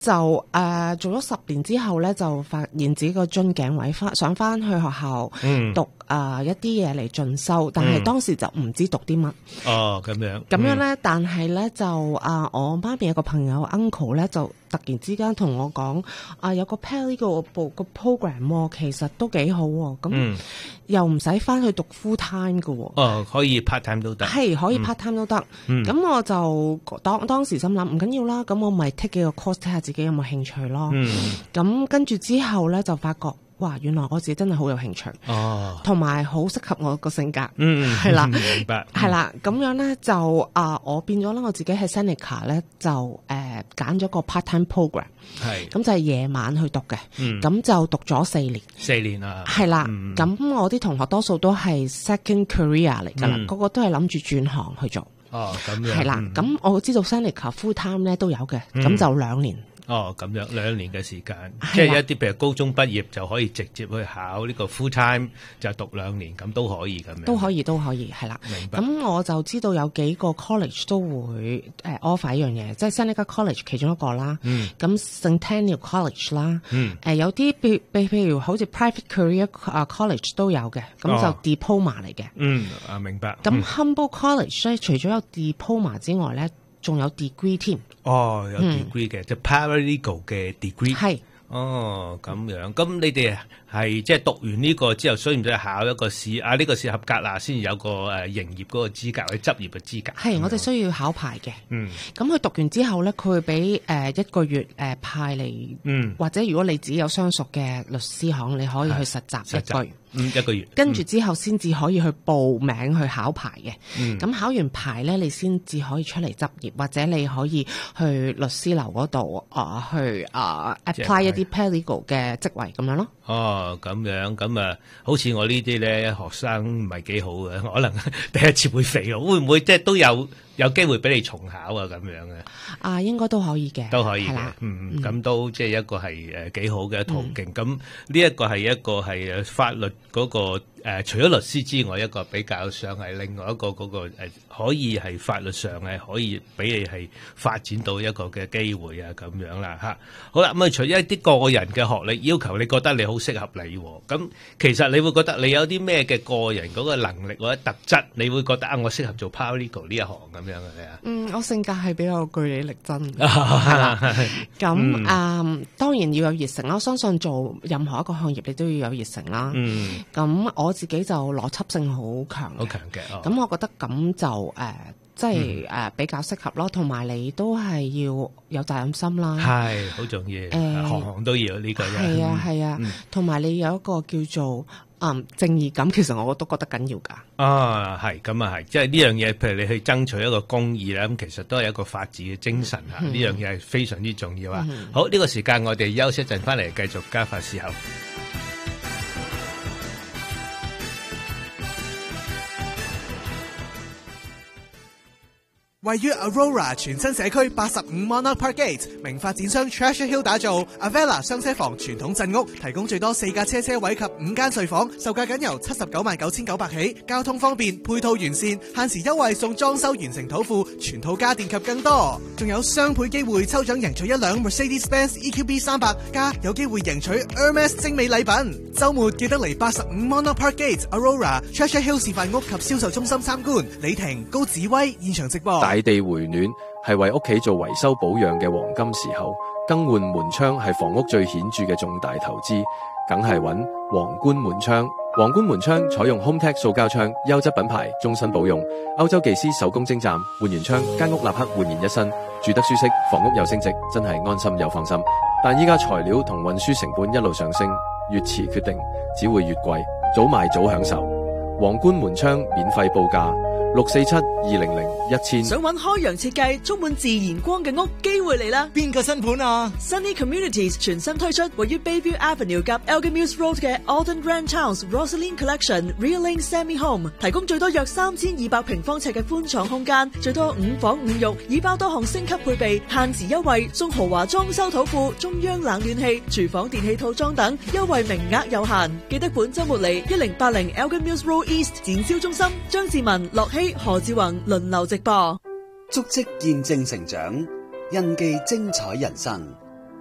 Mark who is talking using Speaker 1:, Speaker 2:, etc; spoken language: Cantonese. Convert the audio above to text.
Speaker 1: 就做咗10年之後咧，就發現自己個樽頸位，想翻去學校讀一啲嘢嚟進修，但係當時就唔知讀啲乜。
Speaker 2: 哦，咁樣。
Speaker 1: 咁樣咧，但係咧就我媽咪有個朋友 uncle 咧，就突然之間同我講有個 paralegal 個 program 喎，其實都幾好喎。咁又唔使翻去讀 full time 㗎喎。
Speaker 2: 哦，可以 part time 都得。
Speaker 1: 係可以 part time 都得。咁我就當時心諗唔緊要啦，咁我咪 take 幾個 course 睇下自己有冇興趣咯。咁跟住之後咧就發覺，哇！原來我自己真係好有興趣，同埋好適合我個性格，係啦，
Speaker 2: 明白，
Speaker 1: 係啦，咁樣咧就我變咗啦，我自己喺 Seneca 咧就揀咗個 part time program，係，咁就係夜晚去讀嘅，咁就讀咗4年
Speaker 2: ，4年啊，
Speaker 1: 係啦，咁我啲同學多數都係 second career 嚟㗎啦，個個都係諗住轉行去做，
Speaker 2: 哦，咁樣，
Speaker 1: 係啦，咁我知道 Seneca full time 咧都有嘅，咁就2年。
Speaker 2: 哦，咁樣2年嘅時間，即係一啲譬如高中畢業就可以直接去考呢個 full time， 就讀2年，咁都可以咁樣。都可以，係啦。明白。咁我就知道有幾個 college 都會offer 一樣嘢，即係 Seneca College 其中一個啦。咁 Centennial College 啦。有啲譬如好似 private career college 都有嘅，咁就 diploma 嚟嘅。 明白。
Speaker 1: 咁 Humboldt College 咧，除咗有 diploma 之外咧，仲有 degree 添。
Speaker 2: 哦，有 degree 嘅，即係 paralegal 嘅 degree。係。哦，咁樣。咁你哋係即係讀完呢個之後，需唔需要考一個試？呢個試合格啦，先有個營業嗰個資格，或者執業嘅資格。
Speaker 1: 係，我哋需要考牌嘅。咁佢讀完之後咧，佢會俾1個月派嚟。或者如果你自己有相熟嘅律師行，你可以去實習1個月。
Speaker 2: 1個月。跟
Speaker 1: 住之後先至可以去報名去考牌嘅。咁考完牌咧，你先至可以出嚟執業，或者你可以去律師樓嗰度去apply 一啲 paralegal 嘅職位咁樣咯。
Speaker 2: 哦，咁樣咁好似我呢啲咧學生唔係幾好嘅，可能第一次會肥，會唔會即係都有機會俾你重考啊？咁樣嘅
Speaker 1: 應該都可以嘅，
Speaker 2: 都可以嘅，咁都即係一個係幾好嘅途徑。咁呢一個係一個係法律嗰個除咗律師之外，一個比較上係另外一個嗰個可以係法律上係可以俾你係發展到一個嘅機會啊，咁樣啦嚇。好啦，咁除咗一啲個人嘅學歷要求，你覺得你好適合你喎？咁其實你會覺得你有啲咩嘅個人嗰個能力或者特質，你會覺得我適合做 paralegal 呢一行咁樣嘅？
Speaker 1: 我性格係比較據理力爭，係啦。咁當然要有熱誠啦。我相信做任何一個行業，你都要有熱誠啦。咁我自己就邏輯性好強嘅。咁我覺得咁就即係比較適合咯。同埋你都係要有責任心啦。係好重要，行行都要呢個。係啊。同埋你有一個叫做正義感，其實我都覺得緊要㗎。
Speaker 2: 係咁啊，係，即係呢樣嘢，譬如你去爭取一個公義咧，咁其實都係一個法治嘅精神嚇，呢樣嘢係非常之重要啊。好，呢個時間我哋休息一陣，翻嚟繼續家法伺候。
Speaker 3: 位於 Aurora 全新社區85 Monarch Park Gate， 名發展商 Treasure Hill 打造 Avella 雙車房傳統鎮屋，提供最多4架車位及5間睡房，售價僅由799900起，交通方便，配套完善，限時優惠送裝修完成土庫，全套家電及更多，仲有雙倍機會抽獎贏取1輛 Mercedes-Benz EQB 300，加有機會贏取 Hermes 精美禮品。週末記得嚟85 Monarch Park Gate Aurora Treasure Hill 示範屋及銷售中心參觀。李婷、高子威現場直播。
Speaker 4: 大地回暖係為屋企做維修保養嘅黃金時候，更換門窗係房屋最顯著嘅重大投資，梗係揾皇冠門窗。皇冠門窗採用 HomeTech 塑膠窗，優質品牌，終身保用。歐洲技師手工精湛，換完窗間屋立刻煥然一新，住得舒適，房屋又升值，真係安心又放心。但依家材料同運輸成本一路上升，越遲決定只會越貴，早買早享受。皇冠門窗免費報價。647-200-1000。想揾開揚設計充滿自然光嘅屋，機會嚟啦！
Speaker 3: 邊個新盤啊？
Speaker 4: Sunny Communities 全新推出位於 Bayview Avenue 及 Elgin Mills Road 嘅 Alden Grand House Rosaline Collection Real Link Semi Home， 提供最多約3200平方尺嘅寬敞空間，最多5房5浴，已包多項升級配備，限時優惠送豪華裝修土庫、中央冷暖氣、廚房電器套裝等，優惠名額有限，記得本週末嚟1080 Elgin Mills Road East 展銷中心，張志文、樂希、何志宏輪流直播。
Speaker 5: 足跡見證成長，印記精彩人生。